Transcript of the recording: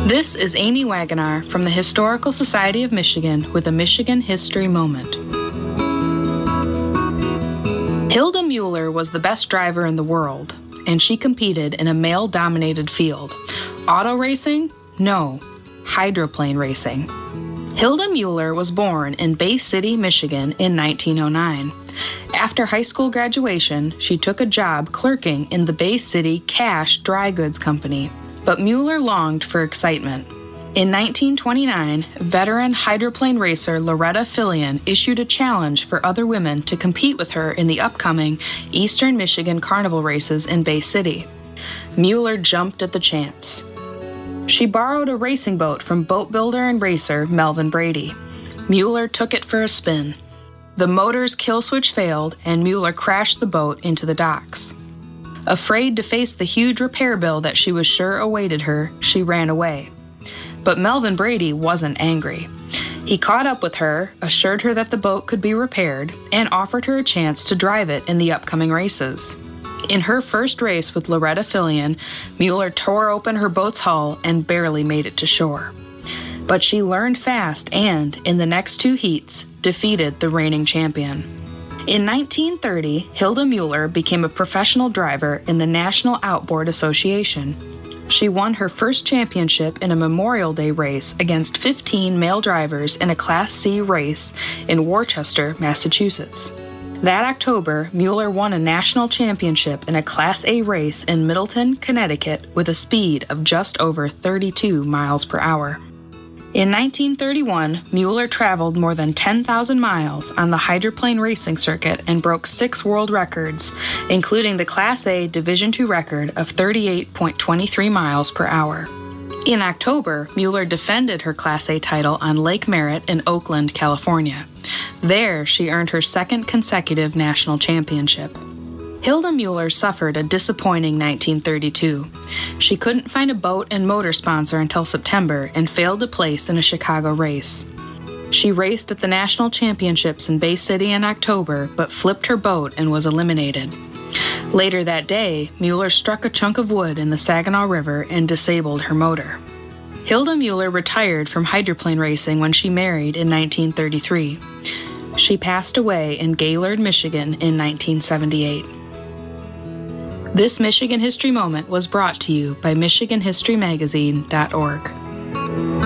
This is Amy Wagonar from the Historical Society of Michigan with a Michigan History Moment. Hilda Mueller was the best driver in the world, and she competed in a male-dominated field. Auto racing? No, hydroplane racing. Hilda Mueller was born in Bay City, Michigan in 1909. After high school graduation, she took a job clerking in the Bay City Cash Dry Goods Company. But Mueller longed for excitement. In 1929, veteran hydroplane racer Loretta Fillion issued a challenge for other women to compete with her in the upcoming Eastern Michigan Carnival races in Bay City. Mueller jumped at the chance. She borrowed a racing boat from boat builder and racer Melvin Brady. Mueller took it for a spin. The motor's kill switch failed, and Mueller crashed the boat into the docks. Afraid to face the huge repair bill that she was sure awaited her, she ran away. But Melvin Brady wasn't angry. He caught up with her, assured her that the boat could be repaired, and offered her a chance to drive it in the upcoming races. In her first race with Loretta Fillion, Mueller tore open her boat's hull and barely made it to shore. But she learned fast and, in the next two heats, defeated the reigning champion. In 1930, Hilda Mueller became a professional driver in the National Outboard Association. She won her first championship in a Memorial Day race against 15 male drivers in a Class C race in Worcester, Massachusetts. That October, Mueller won a national championship in a Class A race in Middleton, Connecticut, with a speed of just over 32 miles per hour. In 1931, Mueller traveled more than 10,000 miles on the hydroplane racing circuit and broke 6 world records, including the Class A Division II record of 38.23 miles per hour. In October, Mueller defended her Class A title on Lake Merritt in Oakland, California. There, she earned her second consecutive national championship. Hilda Mueller suffered a disappointing 1932. She couldn't find a boat and motor sponsor until September and failed to place in a Chicago race. She raced at the national championships in Bay City in October, but flipped her boat and was eliminated. Later that day, Mueller struck a chunk of wood in the Saginaw River and disabled her motor. Hilda Mueller retired from hydroplane racing when she married in 1933. She passed away in Gaylord, Michigan in 1978. This Michigan History Moment was brought to you by MichiganHistoryMagazine.org.